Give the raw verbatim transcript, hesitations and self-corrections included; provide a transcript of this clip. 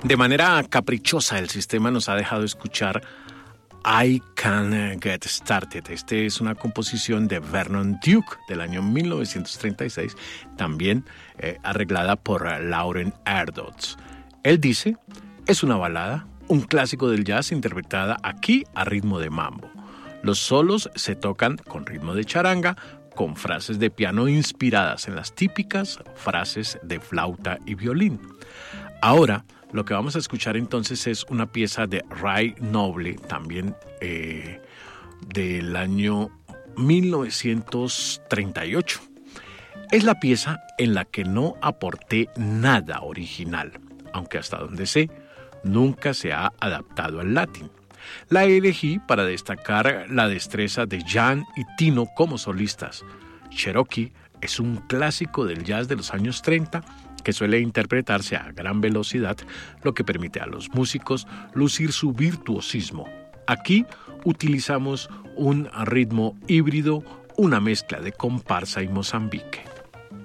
De manera caprichosa, el sistema nos ha dejado escuchar I Can Get Started. Este es una composición de Vernon Duke del año mil novecientos treinta y seis, también eh, arreglada por Lauren Erdotz. Él dice, es una balada, un clásico del jazz interpretada aquí a ritmo de mambo. Los solos se tocan con ritmo de charanga, con frases de piano inspiradas en las típicas frases de flauta y violín. Ahora, lo que vamos a escuchar entonces es una pieza de Ray Noble, también eh, del año mil novecientos treinta y ocho. Es la pieza en la que no aporté nada original, aunque hasta donde sé, nunca se ha adaptado al latín. La elegí para destacar la destreza de Jan y Tino como solistas. Cherokee es un clásico del jazz de los años treinta que suele interpretarse a gran velocidad, lo que permite a los músicos lucir su virtuosismo. Aquí utilizamos un ritmo híbrido, una mezcla de comparsa y Mozambique.